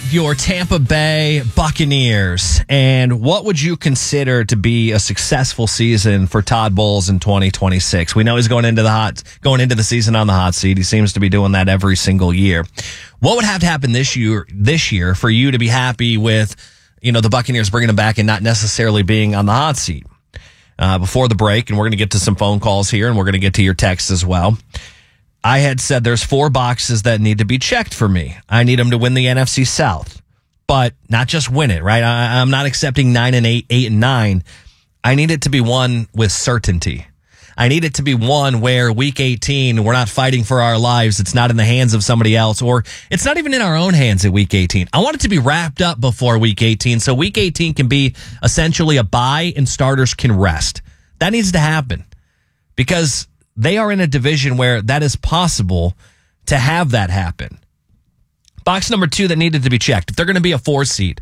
your Tampa Bay Buccaneers, and what would you consider to be a successful season for Todd Bowles in 2026? We know he's going into the season on the hot seat. He seems to be doing that every single year. What would have to happen this year for you to be happy with, the Buccaneers bringing him back and not necessarily being on the hot seat? Before the break, and we're going to get to some phone calls here, and we're going to get to your texts as well. I had said there's 4 boxes that need to be checked for me. I need them to win the NFC South, but not just win it, right? I'm not accepting 9-8, 8-9. I need it to be won with certainty. I need it to be one where week 18, we're not fighting for our lives. It's not in the hands of somebody else, or it's not even in our own hands at week 18. I want it to be wrapped up before week 18, so week 18 can be essentially a bye and starters can rest. That needs to happen because they are in a division where that is possible to have that happen. Box number 2 that needed to be checked. If they're going to be a 4 seed,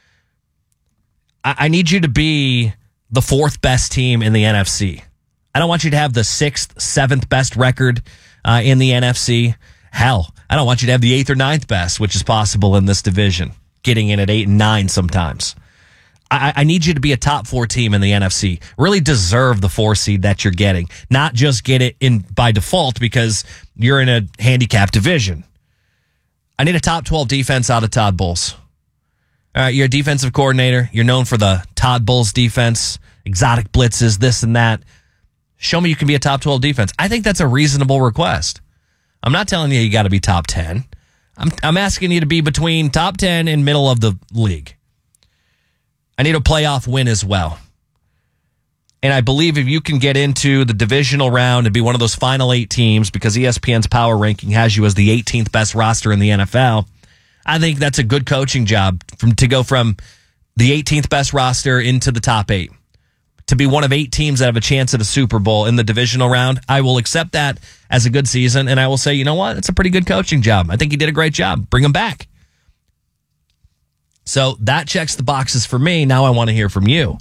I need you to be the 4th best team in the NFC. I don't want you to have the 6th, 7th best record in the NFC. Hell, I don't want you to have the 8th or 9th best, which is possible in this division, getting in at 8 and 9 sometimes. I need you to be a top 4 team in the NFC. Really deserve the 4 seed that you're getting, not just get it in by default because you're in a handicapped division. I need a top 12 defense out of Todd Bowles. All right, you're a defensive coordinator. You're known for the Todd Bowles defense, exotic blitzes, this and that. Show me you can be a top 12 defense. I think that's a reasonable request. I'm not telling you got to be top 10. I'm asking you to be between top 10 and middle of the league. I need a playoff win as well. And I believe if you can get into the divisional round and be one of those final 8 teams, because ESPN's power ranking has you as the 18th best roster in the NFL, I think that's a good coaching job to go from the 18th best roster into the top 8. To be one of 8 teams that have a chance at a Super Bowl in the divisional round, I will accept that as a good season, and I will say, you know what? It's a pretty good coaching job. I think he did a great job. Bring him back. So that checks the boxes for me. Now I want to hear from you.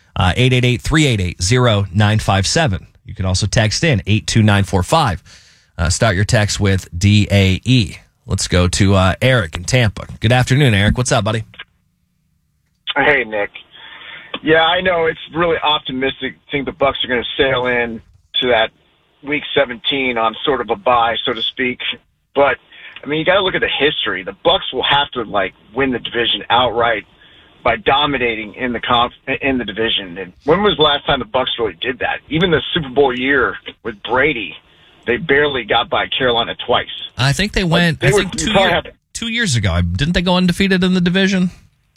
888-388-0957. You can also text in 82945. Start your text with DAE. Let's go to Eric in Tampa. Good afternoon, Eric. What's up, buddy? Hey, Nick. Yeah, I know it's really optimistic. I think the Bucs are going to sail in to that Week 17 on sort of a bye, so to speak. But I mean, you got to look at the history. The Bucs will have to win the division outright by dominating in the division. And when was the last time the Bucs really did that? Even the Super Bowl year with Brady, they barely got by Carolina twice. I think they went. 2 years ago. Didn't they go undefeated in the division?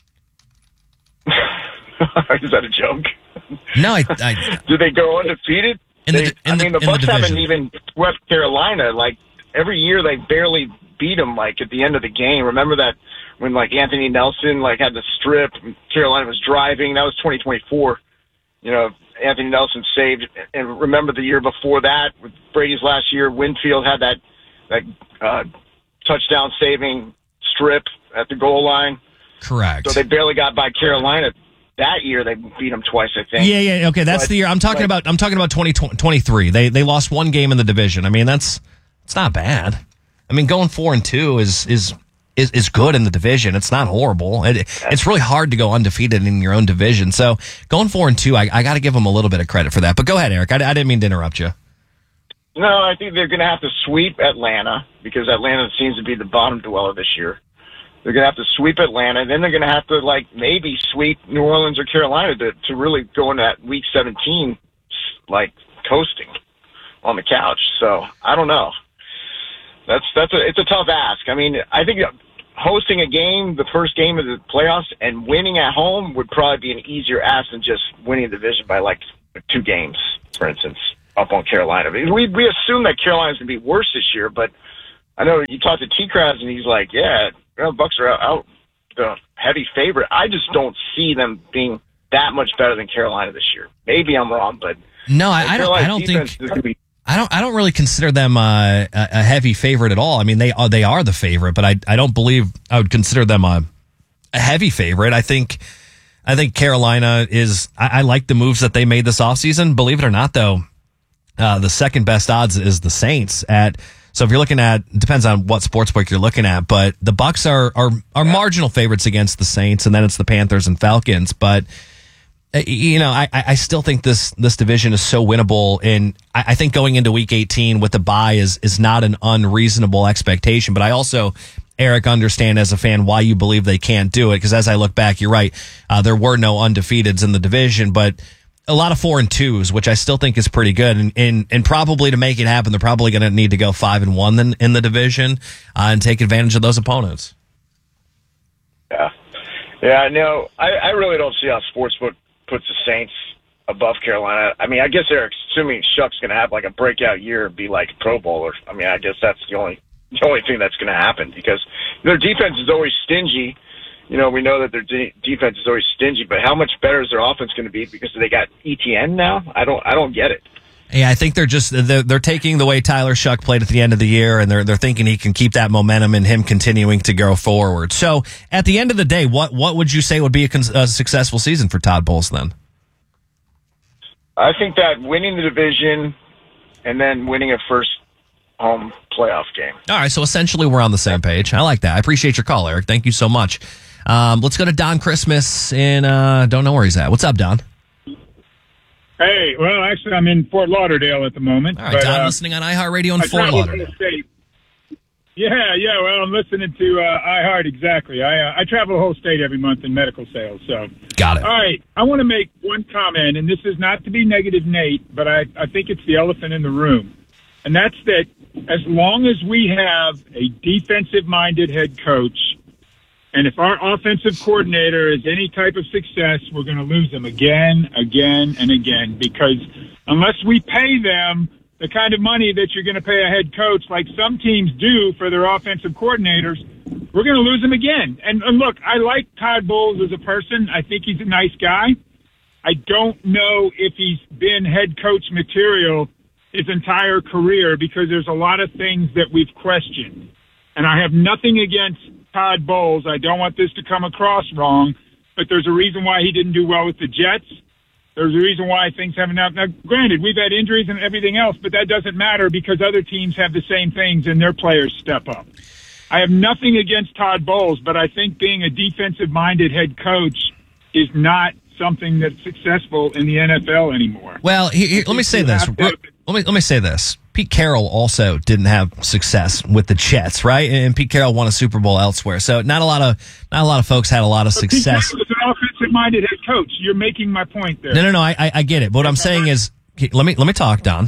Is that a joke? No, Did they go undefeated? The Bucs haven't even swept Carolina. Every year they barely beat them. At the end of the game. Remember that when Anthony Nelson had the strip, and Carolina was driving. That was 2024. Anthony Nelson saved. And remember the year before that, with Brady's last year, Winfield had that touchdown saving strip at the goal line. Correct. So they barely got by Carolina. That year they beat them twice, I think. Yeah. Okay, that's the year I'm talking about. I'm talking about 2023. They lost one game in the division. I mean, it's not bad. I mean, going 4-2 is good in the division. It's not horrible. It's really hard to go undefeated in your own division. So going 4-2, I got to give them a little bit of credit for that. But go ahead, Eric. I didn't mean to interrupt you. No, I think they're going to have to sweep Atlanta because Atlanta seems to be the bottom dweller this year. They're going to have to sweep Atlanta, and then they're going to have to, maybe sweep New Orleans or Carolina to really go into that Week 17, coasting on the couch. So, I don't know. It's a tough ask. I mean, I think hosting a game, the first game of the playoffs, and winning at home would probably be an easier ask than just winning the division by, 2 games, for instance, up on Carolina. We assume that Carolina's going to be worse this year, but I know you talked to T-Kraz, and he's like, yeah, Bucs are out the heavy favorite. I just don't see them being that much better than Carolina this year. Maybe I'm wrong, but no, I don't really consider them a heavy favorite at all. I mean, they are the favorite, but I don't believe I would consider them a heavy favorite. I think Carolina is. I like the moves that they made this offseason. Believe it or not, though, the second best odds is the Saints at So if you're looking at, depends on what sportsbook you're looking at, but the Bucks are marginal favorites against the Saints, and then it's the Panthers and Falcons. But I still think this division is so winnable, and I think going into Week 18 with the bye is not an unreasonable expectation. But I also, Eric, understand as a fan why you believe they can't do it, because as I look back, you're right. There were no undefeateds in the division, but a lot of 4-2s, which I still think is pretty good. And probably to make it happen, they're probably going to need to go 5-1 then in the division and take advantage of those opponents. Yeah, no, I really don't see how Sportsbook puts the Saints above Carolina. I mean, I guess they're assuming Shuck's going to have like a breakout year and be like a Pro Bowler. I mean, I guess that's the only thing that's going to happen, because their defense is always stingy. We know that their defense is always stingy, but how much better is their offense going to be because they got ETN now? I don't get it. Yeah, I think they're taking the way Tyler Shuck played at the end of the year, and they're thinking he can keep that momentum and him continuing to go forward. So at the end of the day, what would you say would be a successful season for Todd Bowles then? I think that winning the division and then winning a first home playoff game. All right, so essentially we're on the same page. I like that. I appreciate your call, Eric. Thank you so much. Let's go to Don Christmas in, don't know where he's at. What's up, Don? Hey, well, actually, I'm in Fort Lauderdale at the moment. All right, Don, listening on iHeartRadio in Fort Lauderdale. Yeah, well, I'm listening to iHeart, exactly. I travel the whole state every month in medical sales, so. Got it. All right, I want to make one comment, and this is not to be negative, Nate, but I think it's the elephant in the room. And that's that as long as we have a defensive-minded head coach, and if our offensive coordinator is any type of success, we're going to lose them again, and again, because unless we pay them the kind of money that you're going to pay a head coach like some teams do for their offensive coordinators, we're going to lose them again. And look, I like Todd Bowles as a person. I think he's a nice guy. I don't know if he's been head coach material his entire career, because there's a lot of things that we've questioned. And I have nothing against Todd Bowles. I don't want this to come across wrong, but there's a reason why he didn't do well with the Jets. There's a reason why things haven't happened. Now, granted, we've had injuries and everything else, but that doesn't matter because other teams have the same things and their players step up. I have nothing against Todd Bowles, but I think being a defensive-minded head coach is not something that's successful in the NFL anymore. Well, let me say this. Let me say this. Pete Carroll also didn't have success with the Jets, right? And Pete Carroll won a Super Bowl elsewhere, so not a lot of folks had a lot of success. Pete Carroll is an offensive-minded head coach. You're making my point there. No. I get it. But what I'm saying is, let me talk, Don.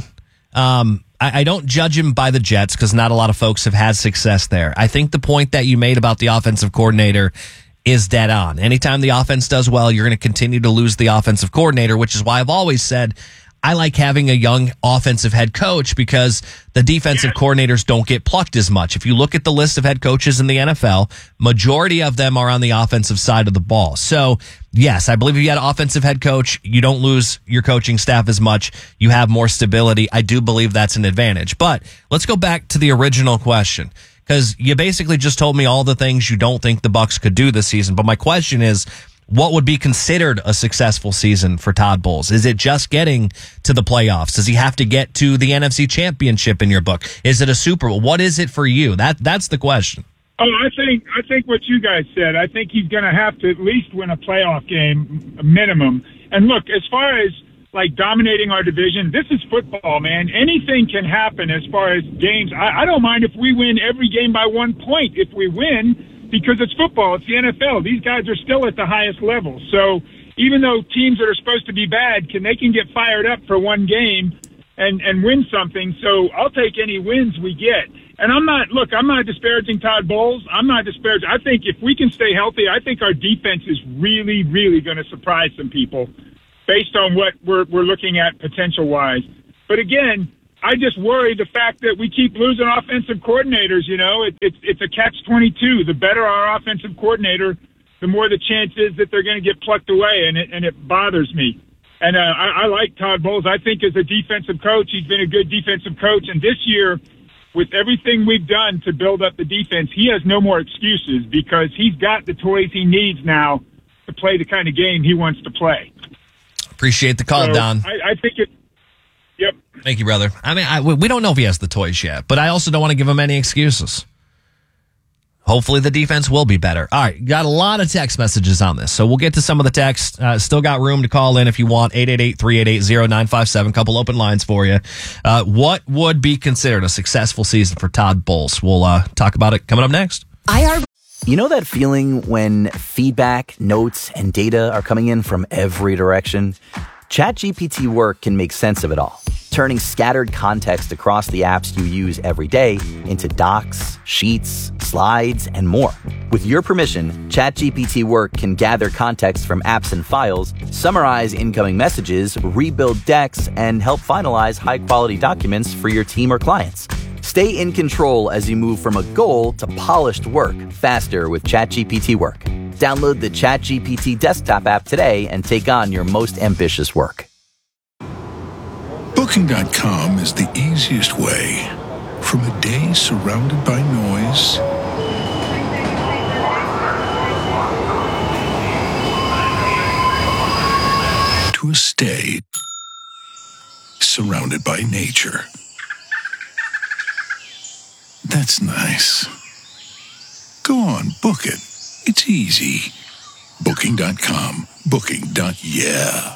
I don't judge him by the Jets because not a lot of folks have had success there. I think the point that you made about the offensive coordinator is dead on. Anytime the offense does well, you're going to continue to lose the offensive coordinator, which is why I've always said I like having a young offensive head coach because the defensive coordinators don't get plucked as much. If you look at the list of head coaches in the NFL, majority of them are on the offensive side of the ball. So, yes, I believe if you had an offensive head coach, you don't lose your coaching staff as much. You have more stability. I do believe that's an advantage. But let's go back to the original question, because you basically just told me all the things you don't think the Bucs could do this season. But my question is, what would be considered a successful season for Todd Bowles? Is it just getting to the playoffs? Does he have to get to the NFC Championship in your book? Is it a Super Bowl? What is it for you? That's the question. Oh, I think what you guys said. I think he's going to have to at least win a playoff game, a minimum. And look, as far as like dominating our division, this is football, man. Anything can happen as far as games. I don't mind if we win every game by 1 point if we win, because it's football. It's the NFL. These guys are still at the highest level. So even though teams that are supposed to be bad they can get fired up for one game and win something. So I'll take any wins we get. And I'm not disparaging Todd Bowles. I'm not disparaging. I think if we can stay healthy, I think our defense is really, really going to surprise some people based on what we're looking at potential-wise. But again, I just worry the fact that we keep losing offensive coordinators. You know, it's a catch-22. The better our offensive coordinator, the more the chance is that they're going to get plucked away, and it bothers me. And I like Todd Bowles. I think as a defensive coach, he's been a good defensive coach. And this year, with everything we've done to build up the defense, he has no more excuses because he's got the toys he needs now to play the kind of game he wants to play. Appreciate the call, so Don. I think it. Yep. Thank you, brother. I mean, we don't know if he has the toys yet, but I also don't want to give him any excuses. Hopefully the defense will be better. All right, got a lot of text messages on this, so we'll get to some of the text. Still got room to call in if you want, 888-388-0957. Couple open lines for you. What would be considered a successful season for Todd Bowles? We'll talk about it coming up next. You know that feeling when feedback, notes, and data are coming in from every direction? ChatGPT Work can make sense of it all, turning scattered context across the apps you use every day into docs, sheets, slides, and more. With your permission, ChatGPT Work can gather context from apps and files, summarize incoming messages, rebuild decks, and help finalize high-quality documents for your team or clients. Stay in control as you move from a goal to polished work faster with ChatGPT Work. Download the ChatGPT desktop app today and take on your most ambitious work. Booking.com is the easiest way. From a day surrounded by noise to a stay surrounded by nature. That's nice. Go on, book it. It's easy. Booking.com. Booking.yeah.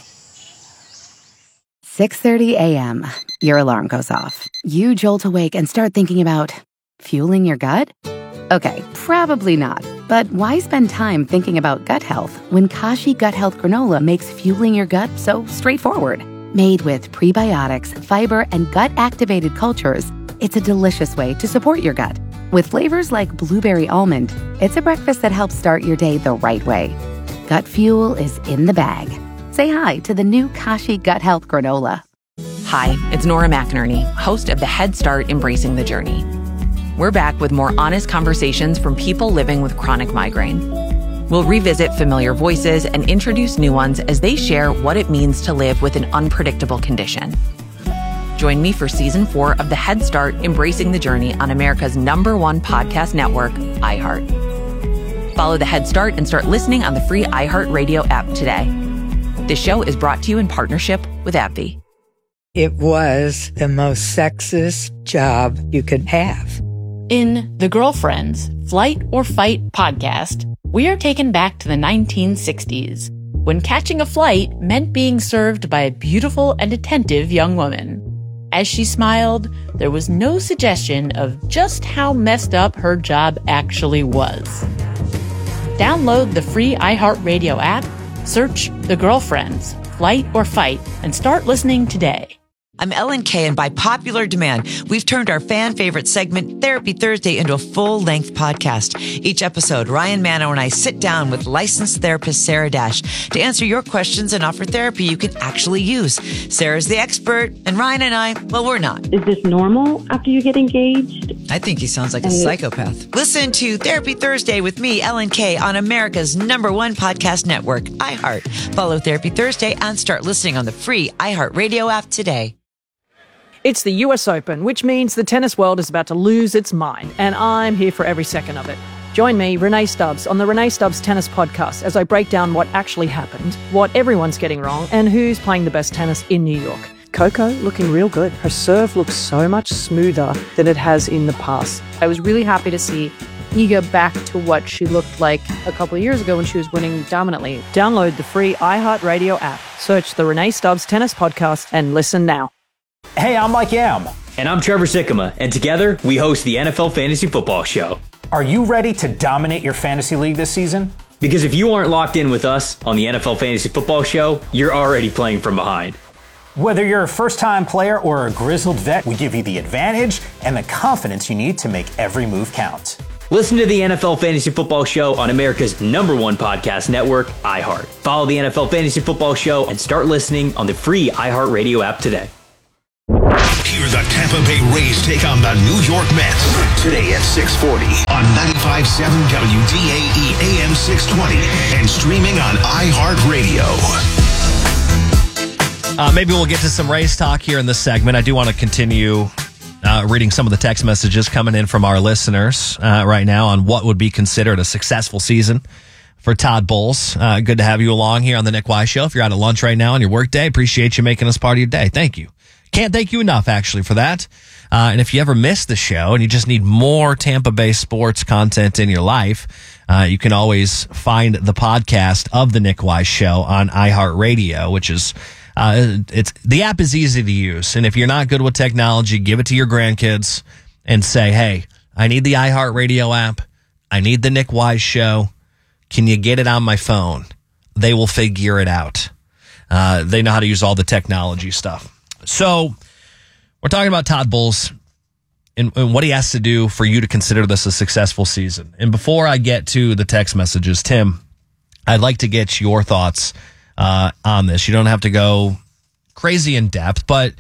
6:30 a.m. Your alarm goes off. You jolt awake and start thinking about fueling your gut? Okay, probably not. But why spend time thinking about gut health when Kashi Gut Health Granola makes fueling your gut so straightforward? Made with prebiotics, fiber, and gut-activated cultures, it's a delicious way to support your gut. With flavors like blueberry almond, it's a breakfast that helps start your day the right way. Gut fuel is in the bag. Say hi to the new Kashi Gut Health Granola. Hi, it's Nora McInerney, host of the Head Start Embracing the Journey. We're back with more honest conversations from people living with chronic migraine. We'll revisit familiar voices and introduce new ones as they share what it means to live with an unpredictable condition. Join me for Season 4 of the Head Start Embracing the Journey on America's #1 podcast network, iHeart. Follow the Head Start and start listening on the free iHeartRadio app today. This show is brought to you in partnership with AbbVie. It was the most sexist job you could have. In The Girlfriends, Flight or Fight podcast, we are taken back to the 1960s, when catching a flight meant being served by a beautiful and attentive young woman. As she smiled, there was no suggestion of just how messed up her job actually was. Download the free iHeartRadio app, search The Girlfriends, Flight or Fight, and start listening today. I'm Ellen Kay, and by popular demand, we've turned our fan favorite segment, Therapy Thursday, into a full-length podcast. Each episode, Ryan Manno and I sit down with licensed therapist Sarah Dash to answer your questions and offer therapy you can actually use. Sarah's the expert, and Ryan and I, well, we're not. Is this normal after you get engaged? I think he sounds like a psychopath. Listen to Therapy Thursday with me, Ellen Kay, on America's #1 podcast network, iHeart. Follow Therapy Thursday and start listening on the free iHeartRadio app today. It's the US Open, which means the tennis world is about to lose its mind, and I'm here for every second of it. Join me, Renee Stubbs, on the Renee Stubbs Tennis Podcast as I break down what actually happened, what everyone's getting wrong, and who's playing the best tennis in New York. Coco looking real good. Her serve looks so much smoother than it has in the past. I was really happy to see Iga back to what she looked like a couple of years ago when she was winning dominantly. Download the free iHeartRadio app. Search the Renee Stubbs Tennis Podcast and listen now. Hey, I'm Mike Yam. And I'm Trevor Sikkema, and together we host the NFL Fantasy Football Show. Are you ready to dominate your fantasy league this season? Because if you aren't locked in with us on the NFL Fantasy Football Show, you're already playing from behind. Whether you're a first-time player or a grizzled vet, we give you the advantage and the confidence you need to make every move count. Listen to the NFL Fantasy Football Show on America's #1 podcast network, iHeart. Follow the NFL Fantasy Football Show and start listening on the free iHeartRadio app today. Hear the Tampa Bay Rays take on the New York Mets today at 6:40 on 95.7 WDAE AM 620 and streaming on iHeartRadio. Maybe we'll get to some Rays talk here in this segment. I do want to continue reading some of the text messages coming in from our listeners right now on what would be considered a successful season for Todd Bowles. Good to have you along here on the Nick Wise Show. If you're out at lunch right now on your work day, appreciate you making us part of your day. Thank you. Can't thank you enough, actually, for that. And if you ever miss the show and you just need more Tampa Bay sports content in your life, you can always find the podcast of the Nick Wise Show on iHeartRadio, which is the app is easy to use. And if you're not good with technology, give it to your grandkids and say, hey, I need the iHeartRadio app. I need the Nick Wise Show. Can you get it on my phone? They will figure it out. They know how to use all the technology stuff. So we're talking about Todd Bowles and what he has to do for you to consider this a successful season. And before I get to the text messages, Tim, I'd like to get your thoughts on this. You don't have to go crazy in depth, but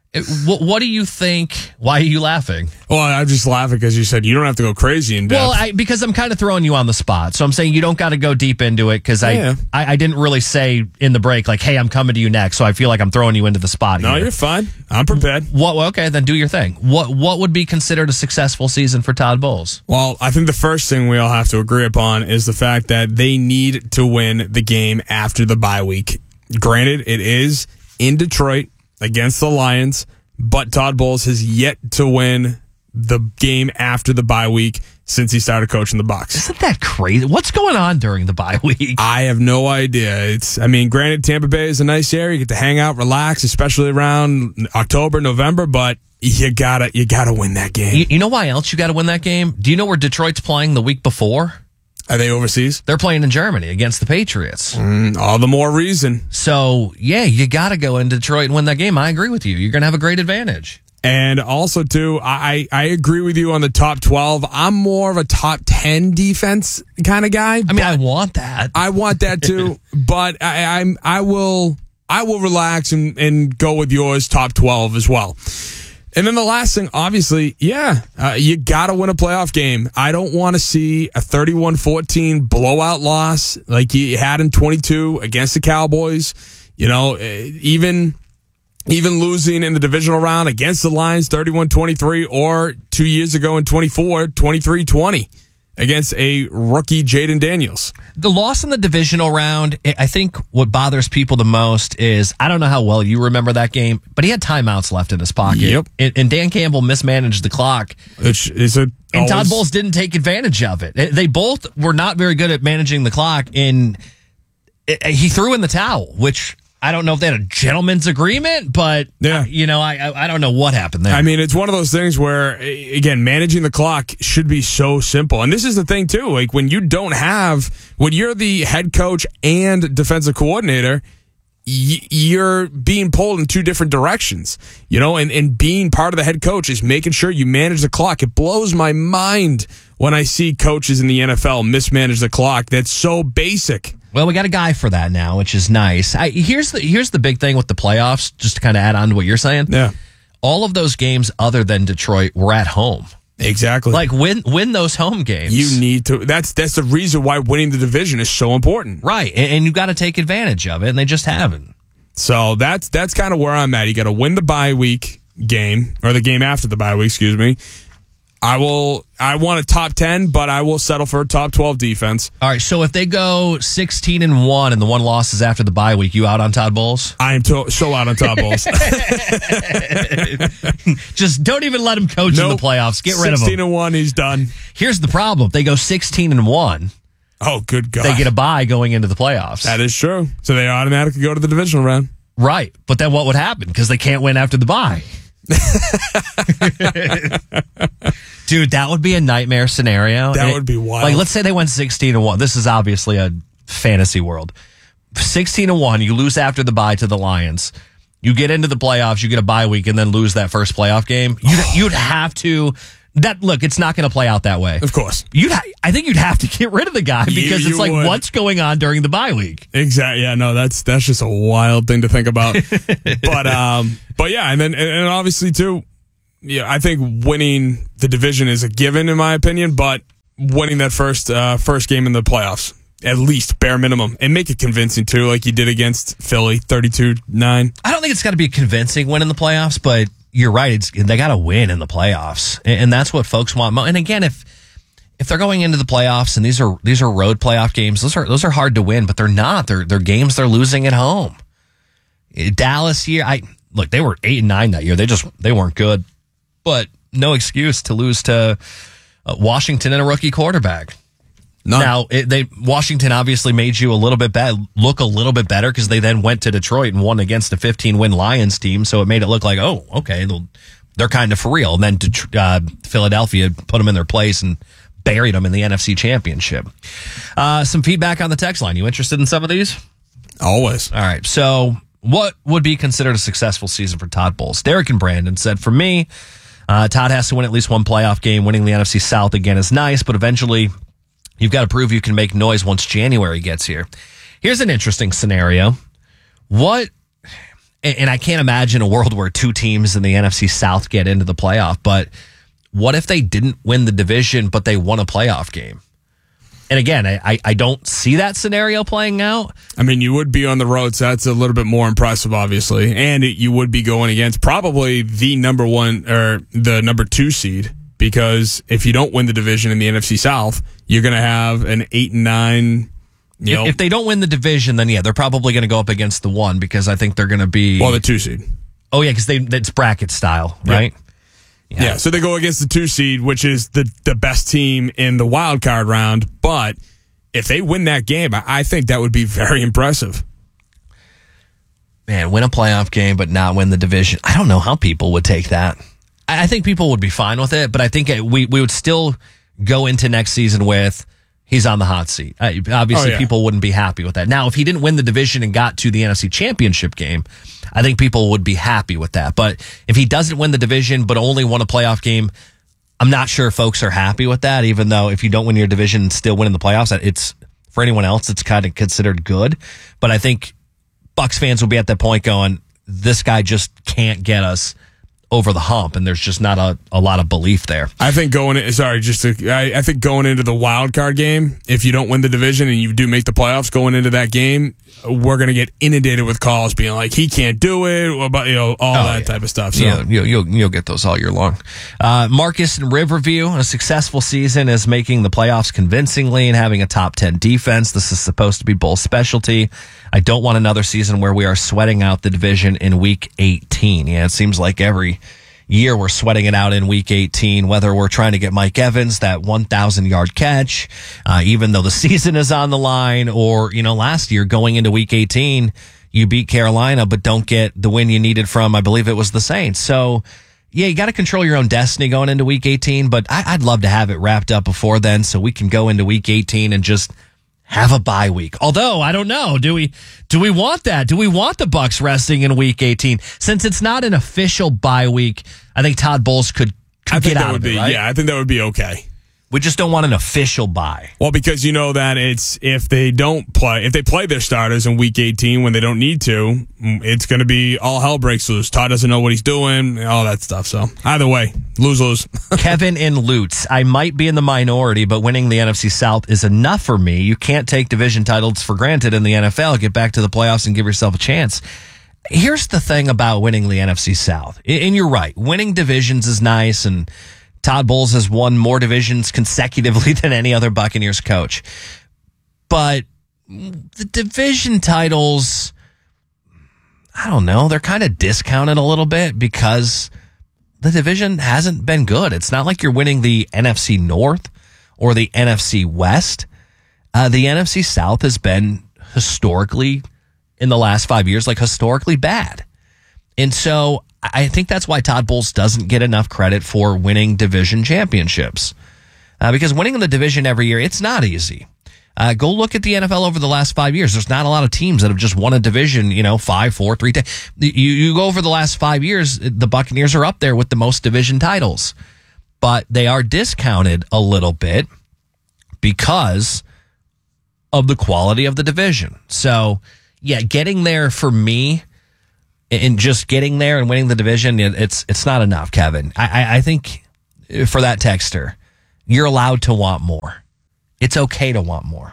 what do you think? Why are you laughing? Well, I'm just laughing because you said you don't have to go crazy in depth. Well, because I'm kind of throwing you on the spot. So I'm saying you don't got to go deep into it because I didn't really say in the break, like, hey, I'm coming to you next. So I feel like I'm throwing you into the spot here. No, you're fine. I'm prepared. Okay, then do your thing. What would be considered a successful season for Todd Bowles? Well, I think the first thing we all have to agree upon is the fact that they need to win the game after the bye week. Granted, it is in Detroit against the Lions, but Todd Bowles has yet to win the game after the bye week since he started coaching the Bucs. Isn't that crazy? What's going on during the bye week? I have no idea. Granted, Tampa Bay is a nice area. You get to hang out, relax, especially around October, November, but you gotta win that game. You know why else you gotta win that game? Do you know where Detroit's playing the week before? Are they overseas? They're playing in Germany against the Patriots. All the more reason. So, yeah, you got to go in Detroit and win that game. I agree with you. You're going to have a great advantage. And also, too, I agree with you on the top 12. I'm more of a top 10 defense kind of guy. I want that. I want that, too. But I will relax and go with yours, top 12 as well. And then the last thing, obviously, you got to win a playoff game. I don't want to see a 31-14 blowout loss like you had in 22 against the Cowboys. You know, even losing in the divisional round against the Lions 31-23, or 2 years ago in 24, 23-20 against a rookie Jaden Daniels. The loss in the divisional round, I think what bothers people the most is, I don't know how well you remember that game, but he had timeouts left in his pocket. Yep. And Dan Campbell mismanaged the clock. And Todd Bowles didn't take advantage of it. They both were not very good at managing the clock, and he threw in the towel, which I don't know if they had a gentleman's agreement, but I don't know what happened there. It's one of those things where, again, managing the clock should be so simple. And this is the thing, too. Like, when you're the head coach and defensive coordinator, you're being pulled in two different directions, and being part of the head coach is making sure you manage the clock. It blows my mind when I see coaches in the NFL mismanage the clock. That's so basic. Well, we got a guy for that now, which is nice. Here's the big thing with the playoffs, just to kind of add on to what you're saying. Yeah. All of those games other than Detroit were at home. Exactly. Like, win those home games. You need to. That's the reason why winning the division is so important. Right. And you got to take advantage of it, and they just haven't. So that's kind of where I'm at. You got to win the bye week game, or the game after the bye week, excuse me. I want a top 10, but I will settle for a top 12 defense. All right, so if they go 16-1 and the one loss is after the bye week, you out on Todd Bowles? I am so out on Todd Bowles. Just don't even let him coach in the playoffs. Get rid of him. 16-1, he's done. Here's the problem. If they go 16-1, oh, good God, they get a bye going into the playoffs. That is true. So they automatically go to the divisional round. Right, but then what would happen? Because they can't win after the bye. Dude, that would be a nightmare scenario. That would be wild. Like, let's say they went 16-1. This is obviously a fantasy world. 16-1, you lose after the bye to the Lions. You get into the playoffs, you get a bye week, and then lose that first playoff game. You'd have to. Look, it's not going to play out that way. Of course. I think you'd have to get rid of the guy because it's like, what's going on during the bye week? Exactly. Yeah, no, that's just a wild thing to think about. But yeah, and obviously too, yeah, I think winning the division is a given in my opinion, but winning that first game in the playoffs, at least bare minimum, and make it convincing too, like you did against Philly, 32-9. I don't think it's got to be a convincing win in the playoffs, but you're right. They got to win in the playoffs, and that's what folks want. And again, if they're going into the playoffs and these are road playoff games, those are hard to win, but they're not. They're games they're losing at home. Dallas here, look, they were 8-9 that year. They weren't good, but no excuse to lose to Washington and a rookie quarterback. None. Now, Washington obviously made you look a little bit better because they then went to Detroit and won against a 15-win Lions team. So it made it look like, oh, okay, they're kind of for real. And then Philadelphia put them in their place and buried them in the NFC Championship. Some feedback on the text line. You interested in some of these? Always. All right. So what would be considered a successful season for Todd Bowles? Derek and Brandon said, for me, Todd has to win at least one playoff game. Winning the NFC South again is nice, but eventually you've got to prove you can make noise once January gets here. Here's an interesting scenario. And I can't imagine a world where two teams in the NFC South get into the playoff, but what if they didn't win the division, but they won a playoff game? And again, I don't see that scenario playing out. I mean, you would be on the road, so that's a little bit more impressive, obviously. And you would be going against probably the number 1 or the number 2 seed, because if you don't win the division in the NFC South, you're going to have an 8-9. If they don't win the division, then yeah, they're probably going to go up against the 1 because I think they're going to be the 2 seed. Oh yeah, because it's bracket style, right? Yeah, so they go against the 2 seed, which is the best team in the wild card round. But if they win that game, I think that would be very impressive. Man, win a playoff game but not win the division. I don't know how people would take that. I think people would be fine with it, but I think we would still go into next season with he's on the hot seat. Obviously, people wouldn't be happy with that. Now, if he didn't win the division and got to the NFC Championship game, I think people would be happy with that. But if he doesn't win the division but only won a playoff game, I'm not sure folks are happy with that, even though if you don't win your division and still win in the playoffs, it's for anyone else, it's kind of considered good. But I think Bucs fans will be at that point going, this guy just can't get us over the hump, and there's just not a lot of belief there. I think going into the wild card game, if you don't win the division and you do make the playoffs, going into that game, we're going to get inundated with calls being like, he can't do it, about that type of stuff. So. Yeah, you'll get those all year long. Marcus in Riverview, a successful season is making the playoffs convincingly and having a top 10 defense. This is supposed to be Bull's specialty. I don't want another season where we are sweating out the division in week 18. Yeah, it seems like every year we're sweating it out in week 18, whether we're trying to get Mike Evans that 1,000-yard catch, even though the season is on the line, or, last year going into week 18, you beat Carolina, but don't get the win you needed from, I believe it was the Saints. So, yeah, you got to control your own destiny going into week 18, but I'd love to have it wrapped up before then so we can go into week 18 and just have a bye week. Although, I don't know. Do we want that? Do we want the Bucs resting in week 18? Since it's not an official bye week, I think Todd Bowles could get out of it, right? Yeah, I think that would be okay. We just don't want an official bye. Well, because you know that if they play their starters in week 18 when they don't need to, it's going to be all hell breaks loose. Todd doesn't know what he's doing, all that stuff. So either way, lose. Kevin in Lutz, I might be in the minority, but winning the NFC South is enough for me. You can't take division titles for granted in the NFL. Get back to the playoffs and give yourself a chance. Here's the thing about winning the NFC South. And you're right. Winning divisions is nice, and Todd Bowles has won more divisions consecutively than any other Buccaneers coach. But the division titles, I don't know, they're kind of discounted a little bit because the division hasn't been good. It's not like you're winning the NFC North or the NFC West. The NFC South has been historically, in the last 5 years, historically bad. And so I think that's why Todd Bowles doesn't get enough credit for winning division championships. Because winning the division every year, it's not easy. Go look at the NFL over the last 5 years. There's not a lot of teams that have just won a division, 5-4, 3. You go over the last 5 years, the Buccaneers are up there with the most division titles. But they are discounted a little bit because of the quality of the division. So, yeah, getting there for me, and just getting there and winning the division, it's not enough, Kevin. I think for that texter, you're allowed to want more. It's okay to want more.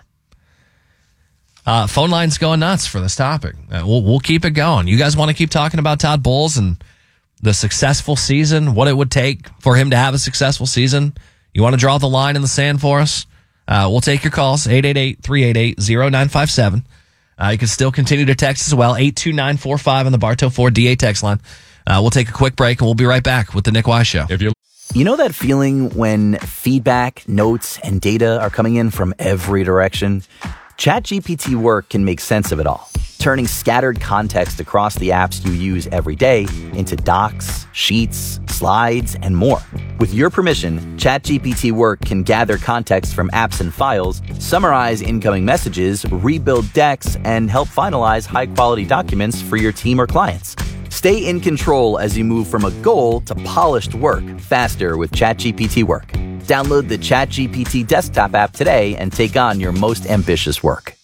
Phone line's going nuts for this topic. We'll keep it going. You guys want to keep talking about Todd Bowles and the successful season, what it would take for him to have a successful season? You want to draw the line in the sand for us? We'll take your calls, 888-388-0957. You can still continue to text as well, 82945 on the Bartow Ford DA text line. We'll take a quick break, and we'll be right back with the Nick Wise Show. You know that feeling when feedback, notes, and data are coming in from every direction? ChatGPT Work can make sense of it all, turning scattered context across the apps you use every day into docs, sheets, slides, and more. With your permission, ChatGPT Work can gather context from apps and files, summarize incoming messages, rebuild decks, and help finalize high-quality documents for your team or clients. Stay in control as you move from a goal to polished work faster with ChatGPT Work. Download the ChatGPT desktop app today and take on your most ambitious work.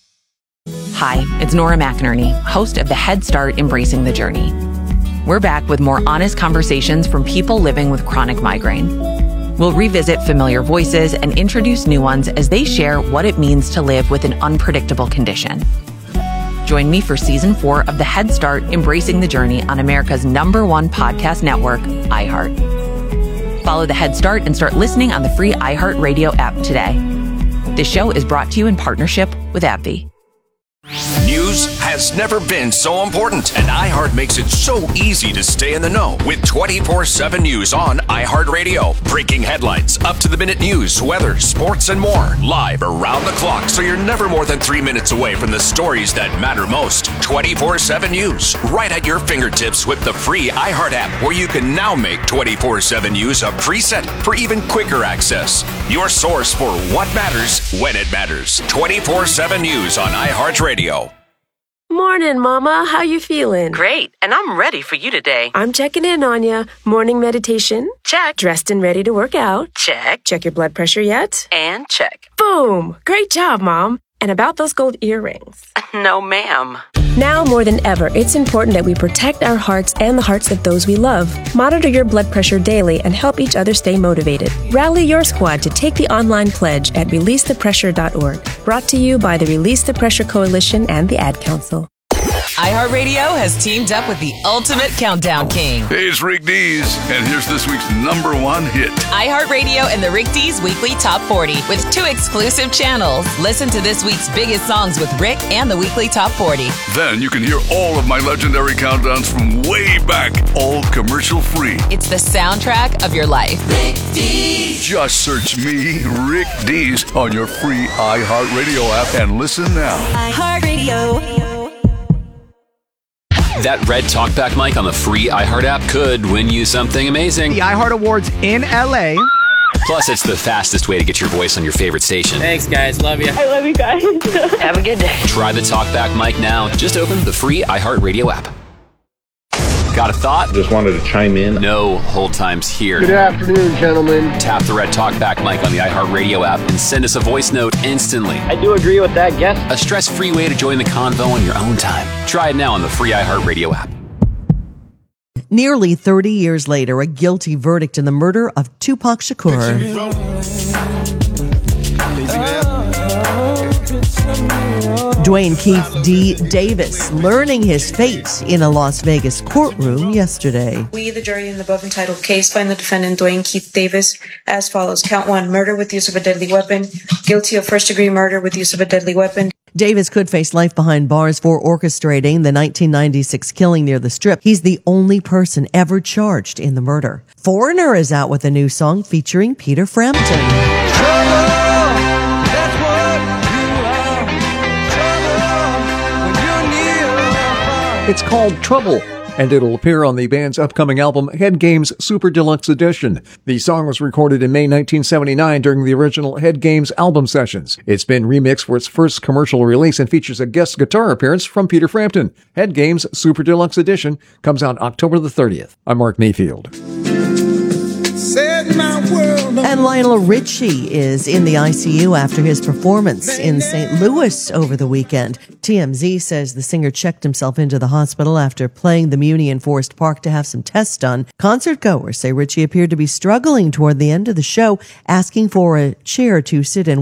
Hi, it's Nora McInerney, host of the Head Start Embracing the Journey. We're back with more honest conversations from people living with chronic migraine. We'll revisit familiar voices and introduce new ones as they share what it means to live with an unpredictable condition. Join me for Season 4 of the Head Start Embracing the Journey on America's #1 podcast network, iHeart. Follow the Head Start and start listening on the free iHeartRadio app today. This show is brought to you in partnership with AbbVie. News has never been so important, and iHeart makes it so easy to stay in the know with 24/7 news on iHeartRadio. Breaking headlines, up-to-the-minute news, weather, sports, and more. Live around the clock, so you're never more than 3 minutes away from the stories that matter most. 24/7 news, right at your fingertips with the free iHeart app, where you can now make 24/7 news a preset for even quicker access. Your source for what matters when it matters. 24/7 news on iHeartRadio. Morning, Mama. How you feeling? Great, and I'm ready for you today. I'm checking in on you. Morning meditation? Check. Dressed and ready to work out? Check. Check your blood pressure yet? And check. Boom! Great job, Mom. And about those gold earrings? No, ma'am. Now more than ever, it's important that we protect our hearts and the hearts of those we love. Monitor your blood pressure daily and help each other stay motivated. Rally your squad to take the online pledge at releasethepressure.org. Brought to you by the Release the Pressure Coalition and the Ad Council. iHeartRadio has teamed up with the ultimate countdown king. Hey, it's Rick Dees, and here's this week's #1 hit. iHeartRadio and the Rick Dees Weekly Top 40 with 2 exclusive channels. Listen to this week's biggest songs with Rick and the Weekly Top 40. Then you can hear all of my legendary countdowns from way back, all commercial free. It's the soundtrack of your life. Rick Dees. Just search me, Rick Dees, on your free iHeartRadio app and listen now. iHeartRadio. That red talkback mic on the free iHeart app could win you something amazing. The iHeart Awards in LA. Plus, it's the fastest way to get your voice on your favorite station. Thanks, guys. Love you. I love you guys. Have a good day. Try the talkback mic now. Just open the free iHeartRadio app. Got a thought? Just wanted to chime in. No hold times here. Good afternoon, gentlemen. Tap the red talkback mic on the iHeartRadio app and send us a voice note instantly. I do agree with that guess. A stress-free way to join the convo on your own time. Try it now on the free iHeartRadio app. Nearly 30 years later, a guilty verdict in the murder of Tupac Shakur. Dwayne Keith D. Davis learning his fate in a Las Vegas courtroom yesterday. We, the jury in the above entitled case, find the defendant Dwayne Keith Davis as follows. Count 1, murder with use of a deadly weapon. Guilty of first-degree murder with use of a deadly weapon. Davis could face life behind bars for orchestrating the 1996 killing near the Strip. He's the only person ever charged in the murder. Foreigner is out with a new song featuring Peter Frampton. It's called Trouble, and it'll appear on the band's upcoming album, Head Games Super Deluxe Edition. The song was recorded in May 1979 during the original Head Games album sessions. It's been remixed for its first commercial release and features a guest guitar appearance from Peter Frampton. Head Games Super Deluxe Edition comes out October the 30th. I'm Mark Mayfield. And Lionel Richie is in the ICU after his performance in St. Louis over the weekend. TMZ says the singer checked himself into the hospital after playing the Muni in Forest Park to have some tests done. Concert goers say Richie appeared to be struggling toward the end of the show, asking for a chair to sit in.